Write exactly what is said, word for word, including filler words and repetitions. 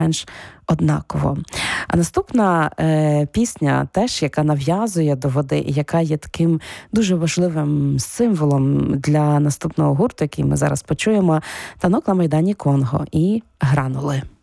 менш однаково. А наступна е, пісня теж, яка нав'язує до води, і яка є таким дуже важливим символом для наступного гурту, який ми зараз почуємо, «Танок на Майдані Конго» і «Гранули».